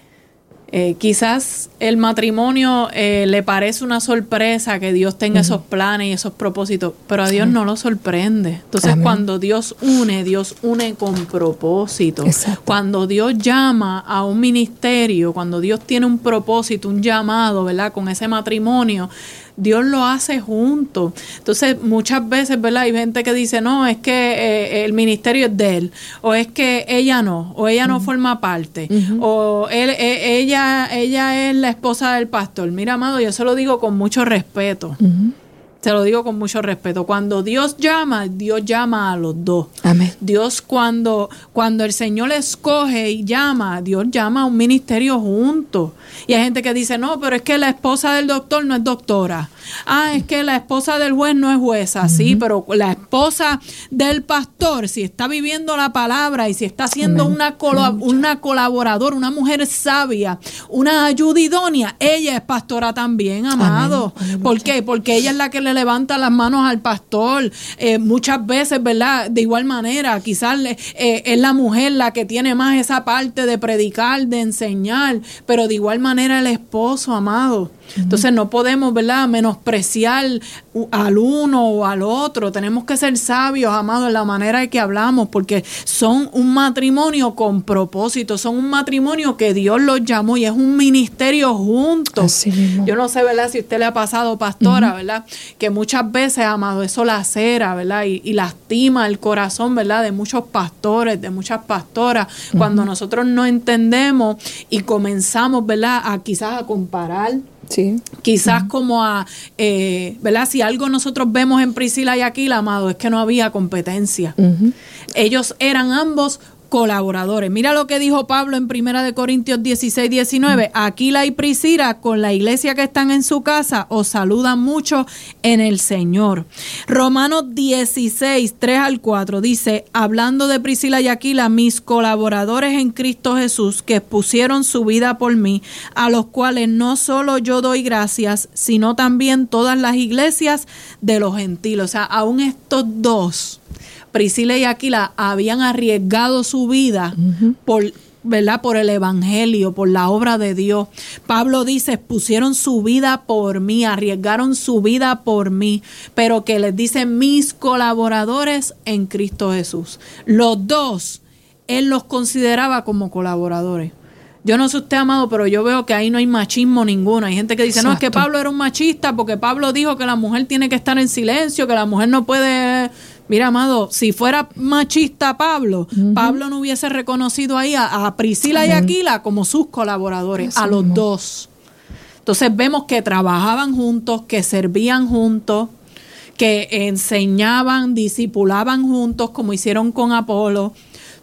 S11: Eh, quizás el matrimonio eh, le parece una sorpresa que Dios tenga uh-huh. esos planes y esos propósitos, pero a Dios uh-huh. no lo sorprende. Entonces, Amén. Cuando Dios une, Dios une con propósito. Exacto. Cuando Dios llama a un ministerio, cuando Dios tiene un propósito, un llamado, ¿verdad? Con ese matrimonio, Dios lo hace juntos. Entonces, muchas veces, ¿verdad? Hay gente que dice, no, es que eh, el ministerio es de él, o es que ella no, o ella no uh-huh. forma parte, uh-huh. o él, eh, ella, ella es la esposa del pastor. Mira, amado, yo se lo digo con mucho respeto. Uh-huh. Se lo digo con mucho respeto. Cuando Dios llama, Dios llama a los dos. Amén. Dios cuando, cuando el Señor escoge y llama, Dios llama a un ministerio juntos. Y hay gente que dice, no, pero es que la esposa del doctor no es doctora. Ah, es que la esposa del juez no es jueza. Uh-huh. Sí, pero la esposa del pastor, si está viviendo la palabra y si está siendo una, colo- una colaboradora, una mujer sabia, una ayuda idónea, ella es pastora también, amado. Amén. ¿Por qué? Porque ella es la que le levanta las manos al pastor. Eh, muchas veces, ¿verdad? De igual manera, quizás eh, es la mujer la que tiene más esa parte de predicar, de enseñar, pero de igual manera el esposo, amado. Entonces no podemos, ¿verdad?, menospreciar al uno o al otro. Tenemos que ser sabios, amados, en la manera en que hablamos, porque son un matrimonio con propósito, son un matrimonio que Dios los llamó y es un ministerio juntos. Yo no sé, ¿verdad?, si a usted le ha pasado, pastora, uh-huh. ¿verdad?, que muchas veces, amado, eso lacera, ¿verdad?, y, y lastima el corazón, ¿verdad?, de muchos pastores, de muchas pastoras, uh-huh. cuando nosotros no entendemos y comenzamos, ¿verdad?, a quizás a comparar. Sí. Quizás uh-huh. como a, eh, ¿verdad? Si algo nosotros vemos en Priscila y Aquila, amado, es que no había competencia. Uh-huh. Ellos eran ambos colaboradores. Mira lo que dijo Pablo en Primera de Corintios dieciséis, diecinueve. Uh-huh. Aquila y Priscila, con la iglesia que están en su casa, os saludan mucho en el Señor. Romanos dieciséis, tres al cuatro dice, hablando de Priscila y Aquila, mis colaboradores en Cristo Jesús, que pusieron su vida por mí, a los cuales no solo yo doy gracias, sino también todas las iglesias de los gentiles. O sea, aún estos dos, Priscila y Aquila, habían arriesgado su vida uh-huh. por, ¿verdad?, por el evangelio, por la obra de Dios. Pablo dice, pusieron su vida por mí, arriesgaron su vida por mí, pero que les dice mis colaboradores en Cristo Jesús. Los dos, él los consideraba como colaboradores. Yo no sé usted, amado, pero yo veo que ahí no hay machismo ninguno. Hay gente que dice, Exacto. no, es que Pablo era un machista porque Pablo dijo que la mujer tiene que estar en silencio, que la mujer no puede... Mira, amado, si fuera machista Pablo, uh-huh. Pablo no hubiese reconocido ahí a, a Priscila uh-huh. y Aquila como sus colaboradores, Eso a los mismo. dos. Entonces vemos que trabajaban juntos, que servían juntos, que enseñaban, discipulaban juntos como hicieron con Apolo.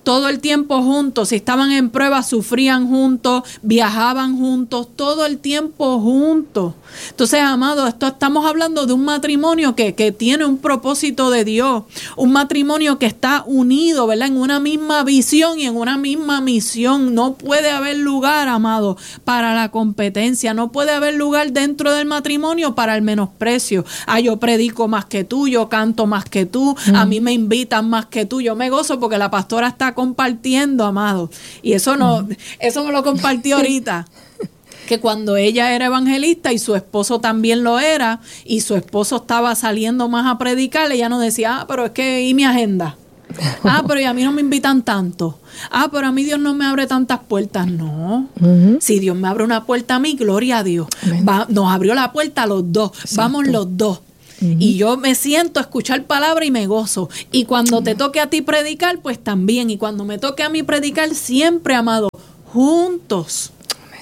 S11: todo el tiempo juntos. Si estaban en prueba, sufrían juntos, viajaban juntos, todo el tiempo juntos. Entonces, amado, esto estamos hablando de un matrimonio que, que tiene un propósito de Dios, un matrimonio que está unido, ¿verdad? En una misma visión y en una misma misión. No puede haber lugar, amado, para la competencia, no puede haber lugar dentro del matrimonio para el menosprecio. Ah, yo predico más que tú, yo canto más que tú, mm. a mí me invitan más que tú, yo me gozo porque la pastora está compartiendo, amado. Y eso no, mm. eso me lo compartió ahorita. Que cuando ella era evangelista y su esposo también lo era, y su esposo estaba saliendo más a predicar, ella no decía, ah, pero es que, ¿y mi agenda? Ah, pero y a mí no me invitan tanto. Ah, pero a mí Dios no me abre tantas puertas. No. Uh-huh. Si Dios me abre una puerta a mí, gloria a Dios. Va, nos abrió la puerta a los dos. Exacto. Vamos los dos. Uh-huh. Y yo me siento a escuchar palabra y me gozo. Y cuando uh-huh. te toque a ti predicar, pues también. Y cuando me toque a mí predicar, siempre, amado, juntos.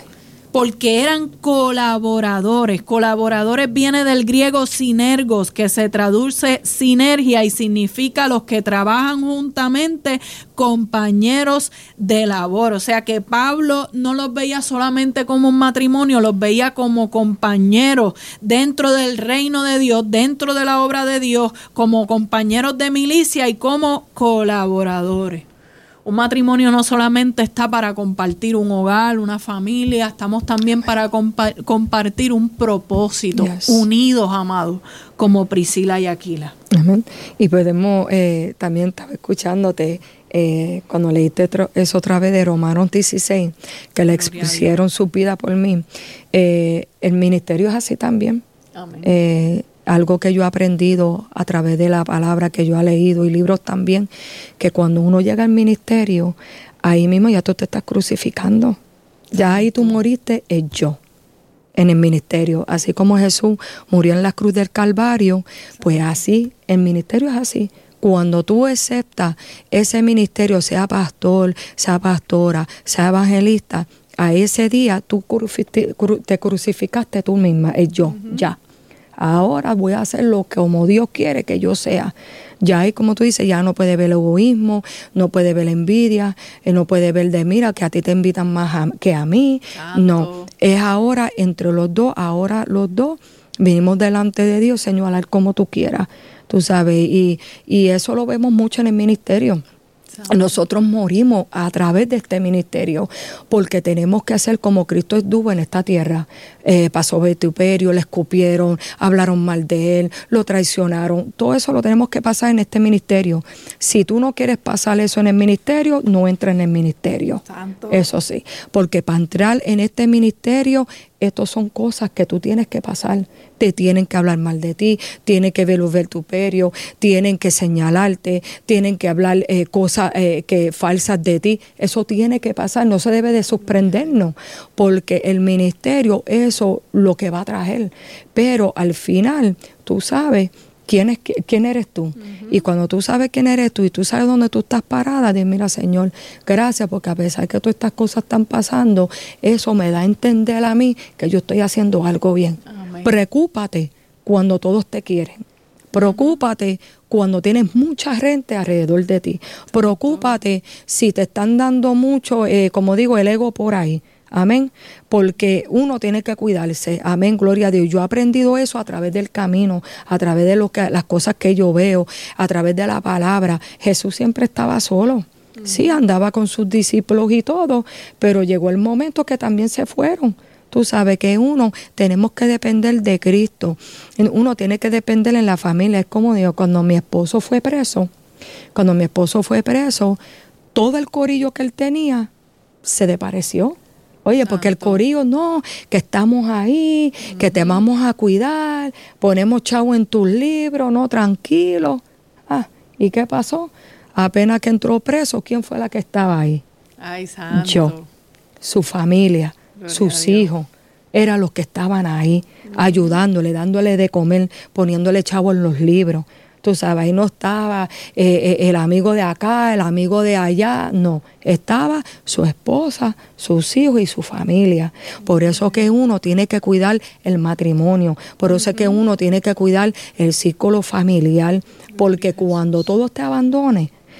S11: Porque eran colaboradores. Colaboradores viene del griego sinergos, que se traduce sinergia y significa los que trabajan juntamente, compañeros de labor. O sea que Pablo no los veía solamente como un matrimonio, los veía como compañeros dentro del reino de Dios, dentro de la obra de Dios, como compañeros de milicia y como colaboradores. Un matrimonio no solamente está para compartir un hogar, una familia, estamos también para compa- compartir un propósito, yes. unidos, amados, como Priscila y Aquila.
S12: Amén. Y podemos, eh, también estaba escuchándote, eh, cuando leíste tro- eso otra vez de Romanos dieciséis, que le expusieron su vida por mí. Eh, el ministerio es así también. Amén. Eh, Algo que yo he aprendido a través de la palabra que yo he leído y libros también, que cuando uno llega al ministerio, ahí mismo ya tú te estás crucificando. Ya ahí tú moriste, es yo, en el ministerio. Así como Jesús murió en la cruz del Calvario, pues así, el ministerio es así. Cuando tú aceptas ese ministerio, sea pastor, sea pastora, sea evangelista, a ese día tú te crucificaste tú misma, es yo, uh-huh. ya. Ahora voy a hacer lo que como Dios quiere que yo sea. Ya ahí, como tú dices, ya no puede ver el egoísmo, no puede ver la envidia, no puede ver de mira que a ti te invitan más a, que a mí. Santo. No, es ahora entre los dos, ahora los dos vinimos delante de Dios, Señor, hablar como tú quieras, tú sabes, y, y eso lo vemos mucho en el ministerio. Nosotros morimos a través de este ministerio porque tenemos que hacer como Cristo estuvo en esta tierra. Eh, pasó vituperio, le escupieron, hablaron mal de él, lo traicionaron. Todo eso lo tenemos que pasar en este ministerio. Si tú no quieres pasar eso en el ministerio, no entres en el ministerio. Santo. Eso sí, porque para entrar en este ministerio, estas son cosas que tú tienes que pasar. Te tienen que hablar mal de ti, tienen que ver vituperio, tienen que señalarte, tienen que hablar eh, cosas eh, que falsas de ti. Eso tiene que pasar, no se debe de sorprendernos, porque el ministerio, eso lo que va a traer. Pero al final, tú sabes quién es quién eres tú. Uh-huh. Y cuando tú sabes quién eres tú y tú sabes dónde tú estás parada, dices, mira, Señor, gracias, porque a pesar que todas estas cosas están pasando, eso me da a entender a mí que yo estoy haciendo algo bien. Amén. Preocúpate cuando todos te quieren. Preocúpate cuando tienes mucha gente alrededor de ti. Preocúpate si te están dando mucho, eh, como digo, el ego por ahí. Amén, porque uno tiene que cuidarse. Amén, gloria a Dios. Yo he aprendido eso a través del camino, a través de lo que, las cosas que yo veo, a través de la palabra. Jesús siempre estaba solo. Mm. Sí, andaba con sus discípulos y todo, pero llegó el momento que también se fueron. Tú sabes que uno tenemos que depender de Cristo. Uno tiene que depender en la familia. Es como digo, cuando mi esposo fue preso, cuando mi esposo fue preso, todo el corillo que él tenía se desapareció. Oye, porque el corillo, no, que estamos ahí, uh-huh. que te vamos a cuidar, ponemos chavo en tus libros, no, tranquilo. Ah, ¿y qué pasó? Apenas que entró preso, ¿quién fue la que estaba ahí?
S11: Ay, santo.
S12: Yo, su familia, gloria sus hijos, eran los que estaban ahí, uh-huh. ayudándole, dándole de comer, poniéndole chavo en los libros. Tú sabes, ahí no estaba eh, el amigo de acá, el amigo de allá, no. Estaba su esposa, sus hijos y su familia. Por eso que uno tiene que cuidar el matrimonio, por eso uh-huh. que uno tiene que cuidar el círculo familiar, porque cuando todos te abandonen,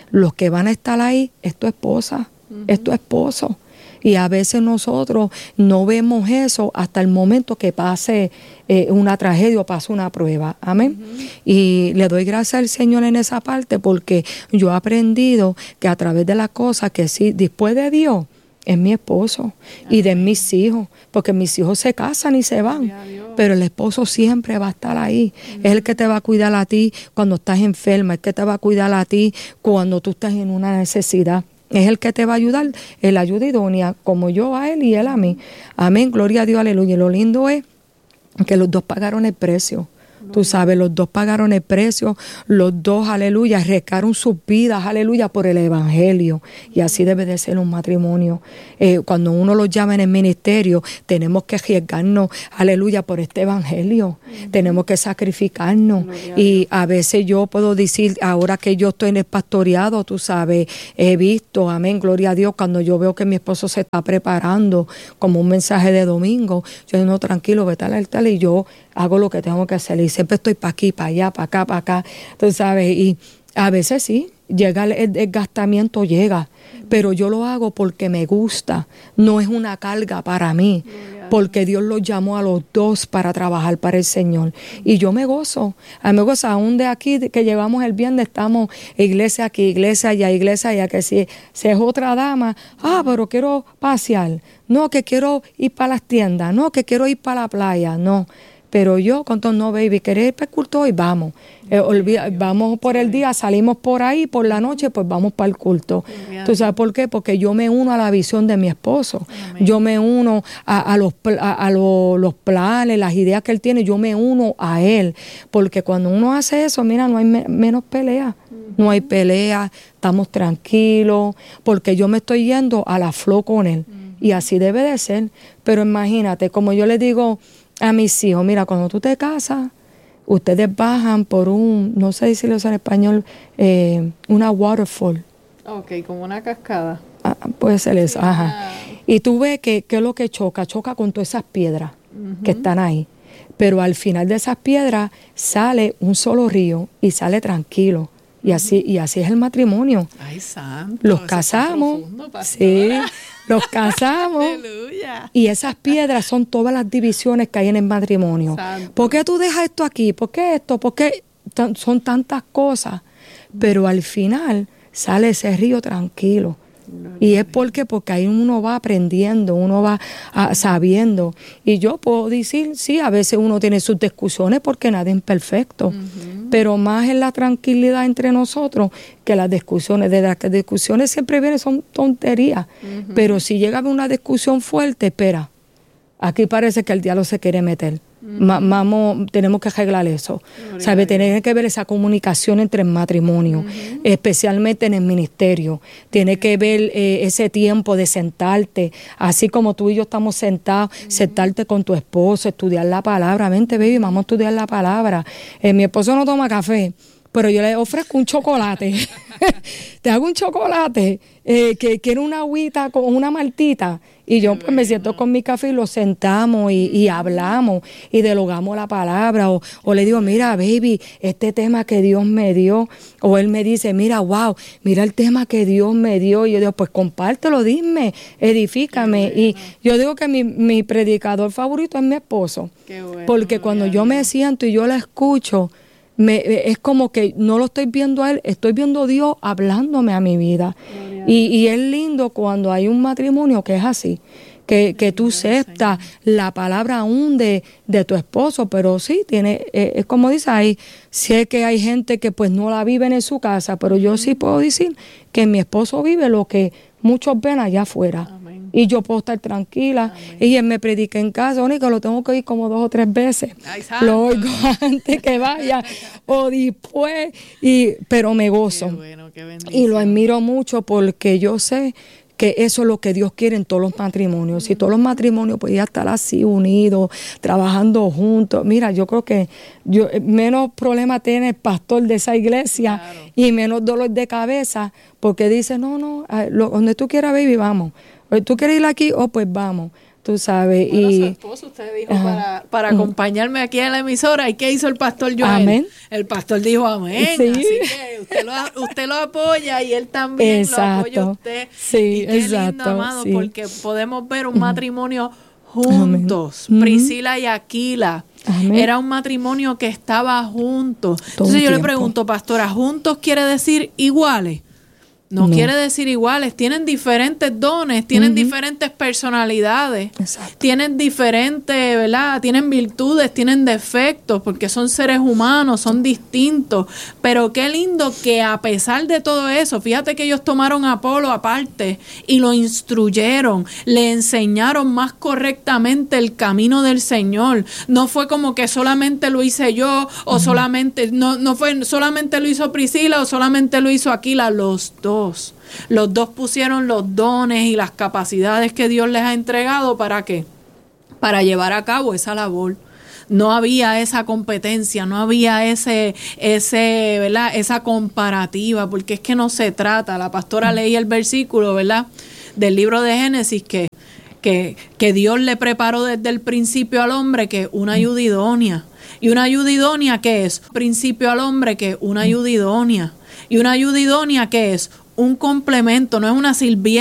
S12: Los que van a estar ahí es tu esposa, uh-huh. es tu esposo. Y a veces nosotros no vemos eso hasta el momento que pase eh, una tragedia o pase una prueba. Amén. Uh-huh. Y le doy gracias al Señor en esa parte porque yo he aprendido que a través de las cosas que sí, después de Dios, es mi esposo. Amén. Y de mis hijos, porque mis hijos se casan y se van, pero el esposo siempre va a estar ahí. Uh-huh. Es el que te va a cuidar a ti cuando estás enferma, es el que te va a cuidar a ti cuando tú estás en una necesidad. Es el que te va a ayudar, el ayuda idónea, como yo a él y él a mí. Amén, gloria a Dios, aleluya. Y lo lindo es que los dos pagaron el precio. Tú sabes, los dos pagaron el precio, los dos, aleluya, arriesgaron sus vidas, aleluya, por el evangelio. Y así debe de ser un matrimonio. Eh, cuando uno los llama en el ministerio, tenemos que arriesgarnos, aleluya, por este evangelio. Uh-huh. Tenemos que sacrificarnos. Y a veces yo puedo decir, ahora que yo estoy en el pastoreado, tú sabes, he visto, amén, gloria a Dios, cuando yo veo que mi esposo se está preparando como un mensaje de domingo, yo digo, no, tranquilo, vete al altar y yo hago lo que tengo que hacer. Y siempre estoy para aquí, para allá, para acá, para acá. Tú sabes, y a veces sí, llega el, el desgastamiento, llega. Pero yo lo hago porque me gusta. No es una carga para mí. Porque Dios los llamó a los dos para trabajar para el Señor. Y yo me gozo. A mí me gozo, aún de aquí que llegamos el viernes, estamos iglesia aquí, iglesia allá, iglesia allá, que si, si es otra dama, ah, pero quiero pasear. No, que quiero ir para las tiendas. No, que quiero ir para la playa. No. Pero yo, con todo, no, baby, ¿querés ir para el culto hoy? Vamos. Eh, olvida, vamos por el día, salimos por ahí, por la noche, pues vamos para el culto. Bien. ¿Tú sabes por qué? Porque yo me uno a la visión de mi esposo. Amén. Yo me uno a, a, los, a, a los, los planes, las ideas que él tiene, yo me uno a él. Porque cuando uno hace eso, mira, no hay me, menos pelea. Uh-huh. No hay pelea, estamos tranquilos, porque yo me estoy yendo a la flow con él. Uh-huh. Y así debe de ser. Pero imagínate, como yo le digo a mis hijos, mira, cuando tú te casas, ustedes bajan por un, no sé decirlo en español, eh, una waterfall.
S11: Ok, como una cascada.
S12: Ah, puede ser eso, ajá. Y tú ves que, que es lo que choca, choca con todas esas piedras uh-huh. que están ahí. Pero al final de esas piedras sale un solo río y sale tranquilo. Y así, y así es el matrimonio.
S11: Ay, santo.
S12: Los casamos. Profundo, sí, los casamos.
S11: Aleluya.
S12: Y esas piedras son todas las divisiones que hay en el matrimonio. Santo. ¿Por qué tú dejas esto aquí? ¿Por qué esto? ¿Por qué T- son tantas cosas? Pero al final sale ese río tranquilo. Y es porque, porque ahí uno va aprendiendo, uno va a, sabiendo. Y yo puedo decir, sí, a veces uno tiene sus discusiones porque nadie es perfecto. Uh-huh. Pero más es la tranquilidad entre nosotros que las discusiones. De las que discusiones siempre vienen, son tonterías. Uh-huh. Pero si llega a haber una discusión fuerte, espera, aquí parece que el diablo se quiere meter. Uh-huh. Ma- vamos, tenemos que arreglar eso. ¿Sabe? Tiene que ver esa comunicación entre el matrimonio, uh-huh. especialmente en el ministerio. Tiene que ver eh, ese tiempo de sentarte, así como tú y yo estamos sentados, uh-huh. sentarte con tu esposo, estudiar la palabra. Vente, baby, vamos a estudiar la palabra. Eh, mi esposo no toma café, pero yo le ofrezco un chocolate. Te hago un chocolate, eh, que quiero una agüita con una maltita. Y yo pues me siento con mi café y lo sentamos y, y hablamos y dialogamos la palabra. O, o le digo, mira, baby, este tema que Dios me dio. O él me dice, mira, wow, mira el tema que Dios me dio. Y yo digo, pues compártelo, dime, edifícame. Bueno. Y yo digo que mi, mi predicador favorito es mi esposo. Qué bueno, porque cuando yo me siento y yo la escucho, Me, es como que no lo estoy viendo a él, estoy viendo a Dios hablándome a mi vida. Y, y es lindo cuando hay un matrimonio que es así, que, que tú aceptas la palabra aún de, de tu esposo, pero sí, tiene, eh, es como dice ahí, sé que hay gente que pues no la viven en su casa, pero yo sí puedo decir que mi esposo vive lo que muchos ven allá afuera. Amén. Y yo puedo estar tranquila. Amén. Y él me predica en casa, único lo tengo que oír como dos o tres veces. Ay, lo oigo antes que vaya o después, y, pero me gozo. Qué bueno, qué bendición. Y lo admiro mucho porque yo sé que eso es lo que Dios quiere en todos los matrimonios. Si todos los matrimonios podían estar así unidos, trabajando juntos. Mira, yo creo que yo, menos problema tiene el pastor de esa iglesia, claro. Y menos dolor de cabeza, porque dice, no, no, lo, donde tú quieras, baby, vamos. ¿Tú quieres ir aquí? Oh, pues vamos. tú sabes.
S11: Bueno,
S12: y
S11: su esposo, usted dijo para, para acompañarme aquí en la emisora. ¿Y qué hizo el pastor Joel? Amén. El pastor dijo amén. Sí. Así que usted lo, usted lo apoya y él también exacto. lo apoya a usted.
S12: Sí,
S11: y qué
S12: exacto,
S11: lindo, amado, sí. porque podemos ver un matrimonio juntos.
S12: Amén.
S11: Priscila y Aquila.
S12: Amén.
S11: Era un matrimonio que estaba juntos. Entonces yo
S12: tiempo.
S11: le pregunto, pastora, ¿juntos quiere decir iguales? No, no quiere decir iguales, tienen diferentes dones, tienen uh-huh. diferentes personalidades, exacto. tienen diferentes, ¿verdad? Tienen virtudes, tienen defectos, porque son seres humanos, son distintos. Pero qué lindo que a pesar de todo eso, fíjate que ellos tomaron a Apolo aparte y lo instruyeron, le enseñaron más correctamente el camino del Señor. No fue como que solamente lo hice yo, o uh-huh. solamente, no, no fue solamente lo hizo Priscila o solamente lo hizo Aquila, los dos. Los dos pusieron los dones y las capacidades que Dios les ha entregado. ¿Para qué? Para llevar a cabo esa labor. No había esa competencia, no había ese, ese, ¿verdad? Esa comparativa, porque es que no se trata. La pastora leía el versículo, ¿verdad? Del libro de Génesis que, que, que Dios le preparó desde el principio al hombre que una ayuda idónea. ¿Y una ayuda idónea qué es? Principio al hombre que una ayuda idónea. ¿Y una ayuda idónea qué es? Un complemento, no es una sirvienta.